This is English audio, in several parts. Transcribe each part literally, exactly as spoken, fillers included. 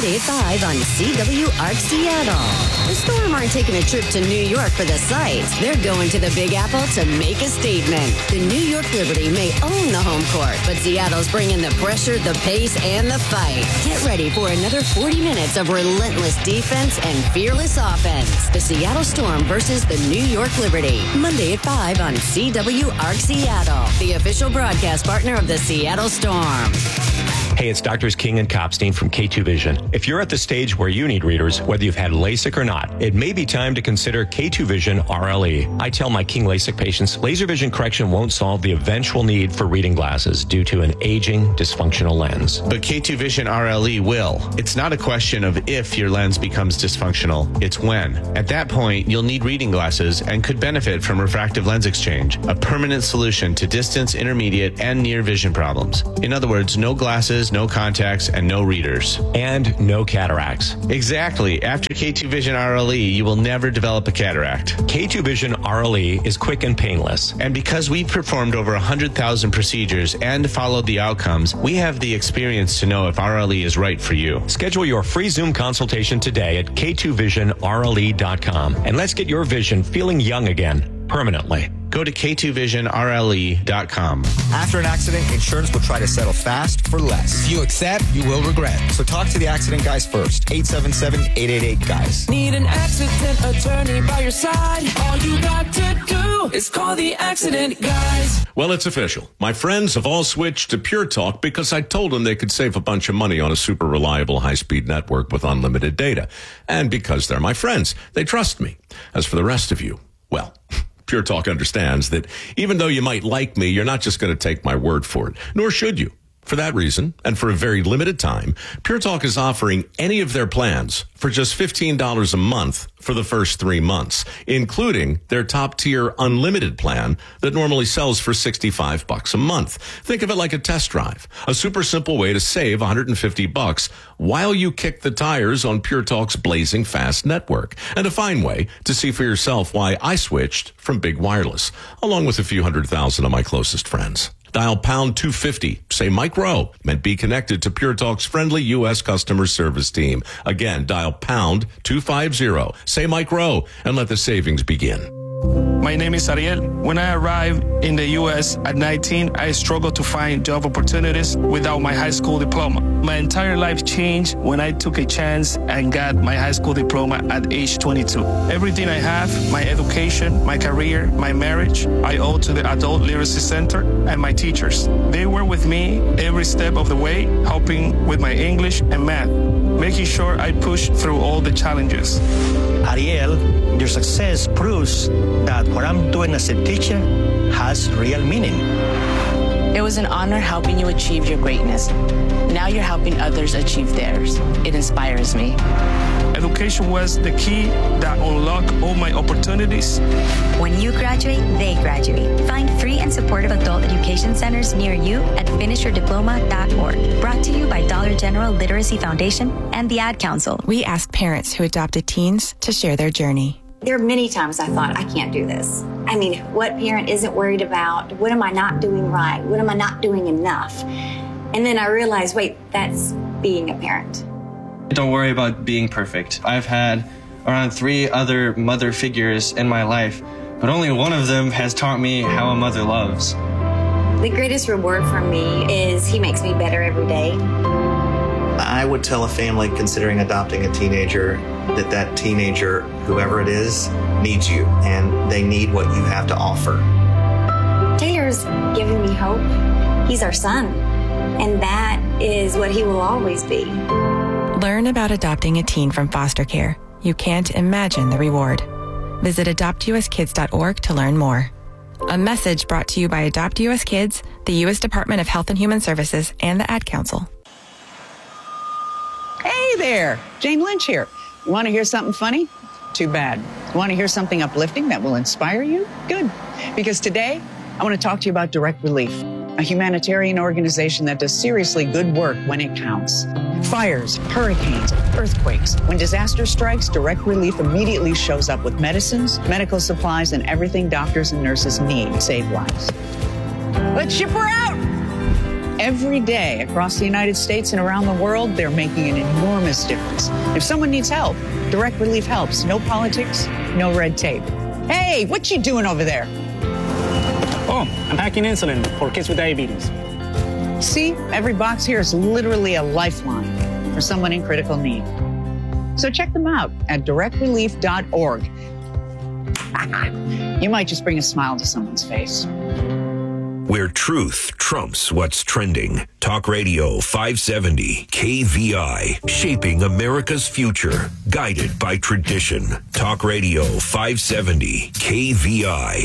Monday at five on C W Arc Seattle. The Storm aren't taking a trip to New York for the sights. They're going to the Big Apple to make a statement. The New York Liberty may own the home court, but Seattle's bringing the pressure, the pace, and the fight. Get ready for another forty minutes of relentless defense and fearless offense. The Seattle Storm versus the New York Liberty. Monday at five on C W Arc Seattle, the official broadcast partner of the Seattle Storm. Hey, it's Doctors King and Kopstein from K two Vision. If you're at the stage where you need readers, whether you've had LASIK or not, it may be time to consider K two Vision R L E. I tell my King LASIK patients, laser vision correction won't solve the eventual need for reading glasses due to an aging, dysfunctional lens. But K two Vision R L E will. It's not a question of if your lens becomes dysfunctional, it's when. At that point, you'll need reading glasses and could benefit from refractive lens exchange, a permanent solution to distance, intermediate, and near vision problems. In other words, no glasses, no contacts, and no readers. And no cataracts. Exactly. After K two Vision R L E, you will never develop a cataract. K two Vision R L E is quick and painless. And because we've performed over one hundred thousand procedures and followed the outcomes, we have the experience to know if R L E is right for you. Schedule your free Zoom consultation today at K two vision R L E dot com. And let's get your vision feeling young again, permanently. Go to K two vision R L E dot com. After an accident, insurance will try to settle fast for less. If you accept, you will regret. So talk to the accident guys first. eight seven seven, eight eight eight, guys. Need an accident attorney by your side? All you got to do is call the accident guys. Well, it's official. My friends have all switched to Pure Talk because I told them they could save a bunch of money on a super reliable high-speed network with unlimited data. And because they're my friends, they trust me. As for the rest of you, well... Pure Talk understands that even though you might like me, you're not just going to take my word for it, nor should you. For that reason, and for a very limited time, Pure Talk is offering any of their plans for just fifteen dollars a month for the first three months, including their top-tier unlimited plan that normally sells for sixty-five bucks a month. Think of it like a test drive, a super simple way to save one hundred fifty bucks while you kick the tires on Pure Talk's blazing fast network, and a fine way to see for yourself why I switched from big wireless, along with a few hundred thousand of my closest friends. Dial pound two fifty, say Mike Rowe, and be connected to Pure Talk's friendly U S customer service team. Again, dial pound two fifty, say Mike Rowe, and let the savings begin. My name is Ariel. When I arrived in the U S at nineteen, I struggled to find job opportunities without my high school diploma. My entire life changed when I took a chance and got my high school diploma at age twenty-two. Everything I have, my education, my career, my marriage, I owe to the Adult Literacy Center and my teachers. They were with me every step of the way, helping with my English and math, making sure I pushed through all the challenges. Ariel, your success proves that what I'm doing as a teacher has real meaning. It was an honor helping you achieve your greatness. Now you're helping others achieve theirs. It inspires me. Education was the key that unlocked all my opportunities. When you graduate, they graduate. Find free and supportive adult education centers near you at finish your diploma dot org. Brought to you by Dollar General Literacy Foundation and the Ad Council. We ask parents who adopted teens to share their journey. There are many times I thought, I can't do this. I mean, what parent isn't worried about? What am I not doing right? What am I not doing enough? And then I realized, wait, that's being a parent. Don't worry about being perfect. I've had around three other mother figures in my life, but only one of them has taught me how a mother loves. The greatest reward for me is he makes me better every day. I would tell a family considering adopting a teenager that that teenager, whoever it is, needs you, and they need what you have to offer. Taylor's giving me hope. He's our son, and that is what he will always be. Learn about adopting a teen from foster care. You can't imagine the reward. Visit adopt u s kids dot org to learn more. A message brought to you by Adopt U S Kids, the U S Department of Health and Human Services, and the Ad Council. Hey there, Jane Lynch here. You want to hear something funny? Too bad. You want to hear something uplifting that will inspire you? Good. Because today, I want to talk to you about Direct Relief, a humanitarian organization that does seriously good work when it counts. Fires, hurricanes, earthquakes. When disaster strikes, Direct Relief immediately shows up with medicines, medical supplies, and everything doctors and nurses need to save lives. Let's ship her out! Every day across the United States and around the world, they're making an enormous difference. If someone needs help, Direct Relief helps. No politics, no red tape. Hey, what you doing over there? Oh, I'm hacking insulin for kids with diabetes. See, every box here is literally a lifeline for someone in critical need. So check them out at direct relief dot org. You might just bring a smile to someone's face. Where truth trumps what's trending. Talk Radio five seventy K V I, shaping America's future, guided by tradition. Talk Radio five seventy K V I.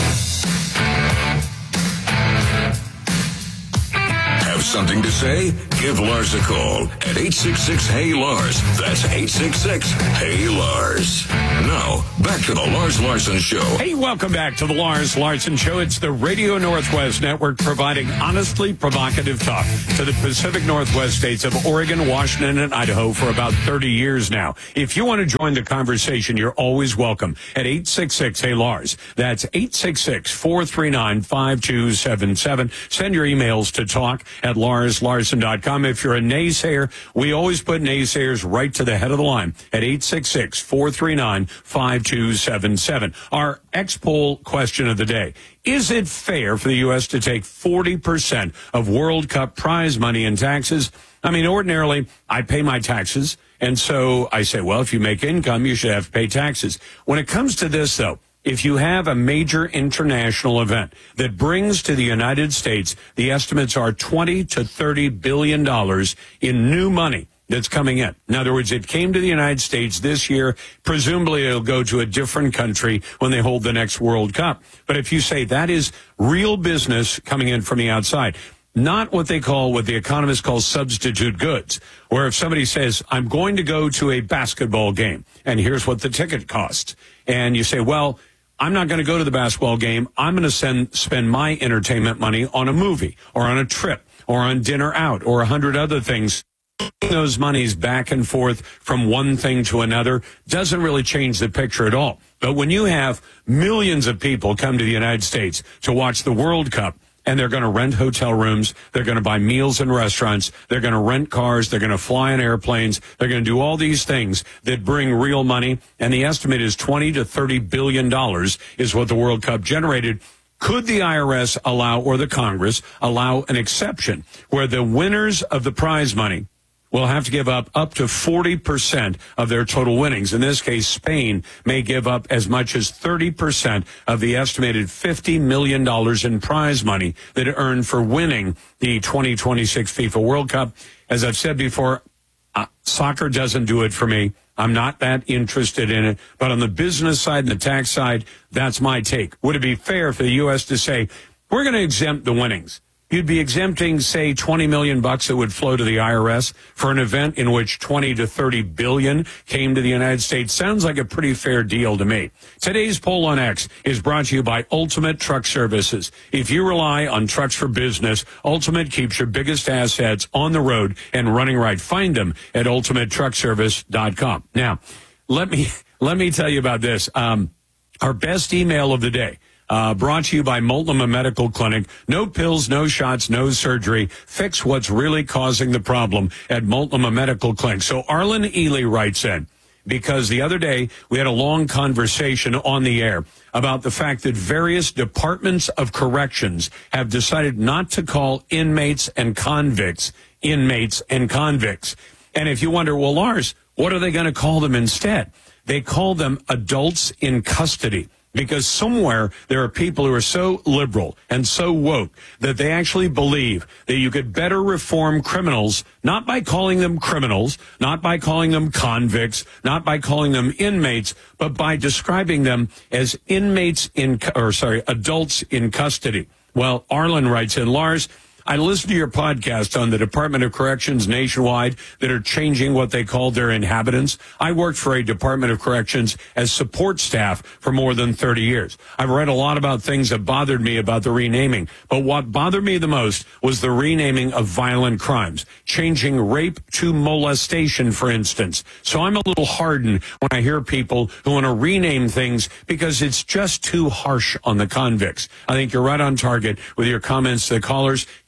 Have something to say? Give Lars a call at eight six six, Hey Lars. That's eight six six, Hey Lars. Now, back to the Lars Larson Show. Hey, welcome back to the Lars Larson Show. It's the Radio Northwest Network providing honestly provocative talk to the Pacific Northwest states of Oregon, Washington, and Idaho for about thirty years now. If you want to join the conversation, you're always welcome at eight six six, Hey Lars. That's eight six six, four three nine, five two seven seven. Send your emails to talk at lars larson dot com. If you're a naysayer, we always put naysayers right to the head of the line at eight six six, four three nine, five two seven seven. Our X-Poll question of the day. Is it fair for the U S to take forty percent of World Cup prize money in taxes? I mean, ordinarily, I pay my taxes, and so I say, well, if you make income, you should have to pay taxes. When it comes to this, though, if you have a major international event that brings to the United States, the estimates are twenty to thirty billion dollars in new money that's coming in. In other words, it came to the United States this year. Presumably, it'll go to a different country when they hold the next World Cup. But if you say that is real business coming in from the outside, not what they call, what the economists call substitute goods, where if somebody says, I'm going to go to a basketball game, and here's what the ticket costs, and you say, well, I'm not going to go to the basketball game. I'm going to send, spend my entertainment money on a movie or on a trip or on dinner out or a hundred other things. Those monies back and forth from one thing to another doesn't really change the picture at all. But when you have millions of people come to the United States to watch the World Cup, and they're going to rent hotel rooms, they're going to buy meals in restaurants, they're going to rent cars, they're going to fly in airplanes, they're going to do all these things that bring real money, and the estimate is twenty to thirty billion dollars is what the World Cup generated. Could the I R S allow, or the Congress, allow an exception where the winners of the prize money will have to give up up to forty percent of their total winnings? In this case, Spain may give up as much as thirty percent of the estimated fifty million dollars in prize money that it earned for winning the twenty twenty-six FIFA World Cup. As I've said before, uh, soccer doesn't do it for me. I'm not that interested in it. But on the business side and the tax side, that's my take. Would it be fair for the U S to say, we're going to exempt the winnings? You'd be exempting, say, twenty million bucks that would flow to the I R S for an event in which twenty to thirty billion came to the United States. Sounds like a pretty fair deal to me. Today's poll on X is brought to you by Ultimate Truck Services. If you rely on trucks for business, Ultimate keeps your biggest assets on the road and running right. Find them at ultimate truck service dot com. Now, let me, let me tell you about this. Um, our best email of the day. Uh, brought to you by Multnomah Medical Clinic. No pills, no shots, no surgery. Fix what's really causing the problem at Multnomah Medical Clinic. So Arlen Ely writes in, because the other day we had a long conversation on the air about the fact that various departments of corrections have decided not to call inmates and convicts inmates and convicts. And if you wonder, well, Lars, what are they going to call them instead? They call them adults in custody. Because somewhere there are people who are so liberal and so woke that they actually believe that you could better reform criminals, not by calling them criminals, not by calling them convicts, not by calling them inmates, but by describing them as inmates in, or sorry, adults in custody. Well, Arlen writes in, Lars, I listened to your podcast on the Department of Corrections nationwide that are changing what they call their inhabitants. I worked for a Department of Corrections as support staff for more than thirty years. I've read a lot about things that bothered me about the renaming, but what bothered me the most was the renaming of violent crimes, changing rape to molestation, for instance. So I'm a little hardened when I hear people who want to rename things because it's just too harsh on the convicts. I think you're right on target with your comments to the callers.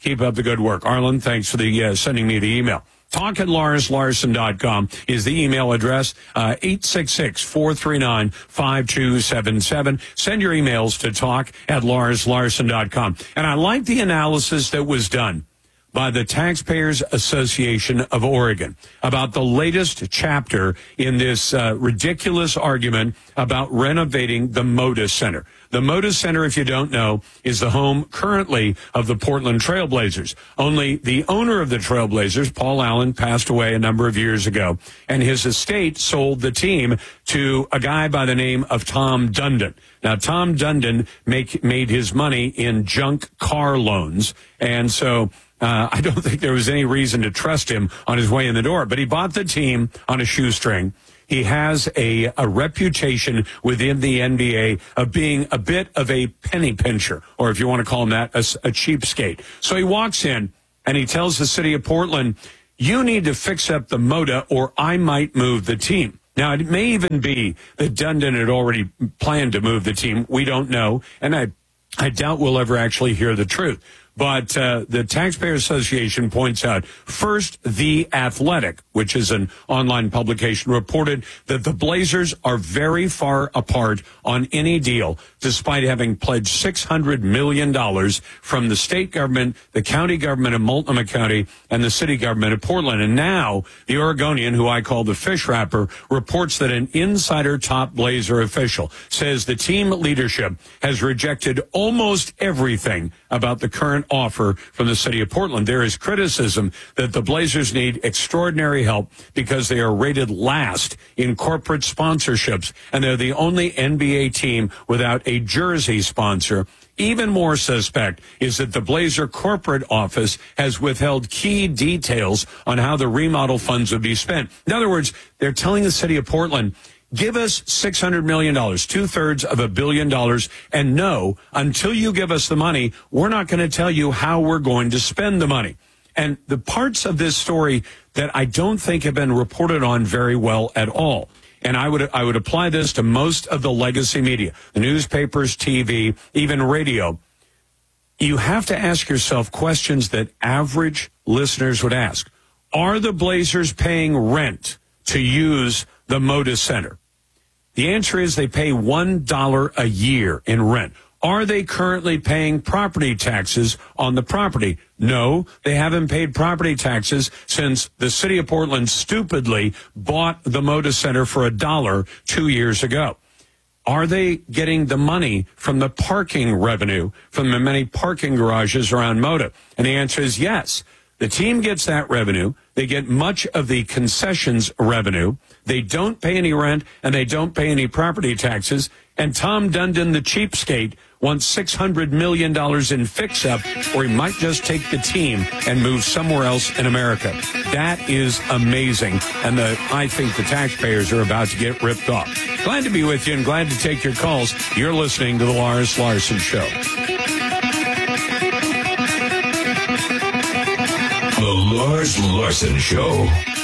Keep up the good work. Arlen, thanks for the uh, sending me the email. Talk at Lars Larson dot com is the email address, uh, eight six six, four three nine, five two seven seven. Send your emails to talk at Lars Larson dot com. And I like the analysis that was done by the Taxpayers Association of Oregon about the latest chapter in this uh, ridiculous argument about renovating the Moda Center. The Moda Center, if you don't know, is the home currently of the Portland Trailblazers. Only the owner of the Trailblazers, Paul Allen, passed away a number of years ago, and his estate sold the team to a guy by the name of Tom Dundon. Now, Tom Dundon make, made his money in junk car loans, and so Uh, I don't think there was any reason to trust him on his way in the door, but he bought the team on a shoestring. He has a, a reputation within the N B A of being a bit of a penny pincher, or if you want to call him that, a, a cheapskate. So he walks in and he tells the city of Portland, you need to fix up the Moda or I might move the team. Now, it may even be that Dundon had already planned to move the team. We don't know, and I, I doubt we'll ever actually hear the truth. But uh, the Taxpayer Association points out, first, The Athletic, which is an online publication, reported that the Blazers are very far apart on any deal, despite having pledged six hundred million dollars from the state government, the county government of Multnomah County, and the city government of Portland. And now the Oregonian, who I call the fish wrapper, reports that an insider top Blazer official says the team leadership has rejected almost everything about the current offer from the city of Portland. There is criticism that the Blazers need extraordinary help because they are rated last in corporate sponsorships, and they're the only N B A team without a jersey sponsor. Even more suspect is that the Blazer corporate office has withheld key details on how the remodel funds would be spent. In other words, they're telling the city of Portland, give us six hundred million dollars, two-thirds of a billion dollars, and no, until you give us the money, we're not going to tell you how we're going to spend the money. And the parts of this story that I don't think have been reported on very well at all, and I would I would apply this to most of the legacy media, the newspapers, T V, even radio, you have to ask yourself questions that average listeners would ask. Are the Blazers paying rent to use the Moda Center? The answer is they pay one dollar a year in rent. Are they currently paying property taxes on the property? No, they haven't paid property taxes since the city of Portland stupidly bought the Moda Center for a dollar two years ago. Are they getting the money from the parking revenue from the many parking garages around Moda? And the answer is yes. The team gets that revenue. They get much of the concessions revenue. They don't pay any rent, and they don't pay any property taxes. And Tom Dundon, the cheapskate, wants six hundred million dollars in fix-up, or he might just take the team and move somewhere else in America. That is amazing, and the, I think the taxpayers are about to get ripped off. Glad to be with you and glad to take your calls. You're listening to The Lars Larson Show. The Lars Larson Show.